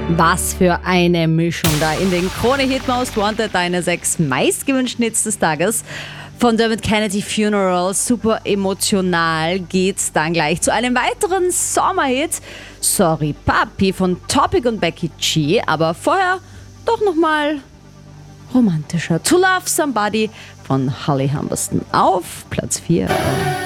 Was für eine Mischung da in den Krone-Hit Most Wanted, deine 6 meistgewünschten Hits des Tages. Von Dermot Kennedy Funeral, super emotional, geht's dann gleich zu einem weiteren Sommerhit. Sorry Papi von Topic und Becky G, aber vorher doch nochmal romantischer. To Love Somebody von Holly Humberstone auf Platz 4.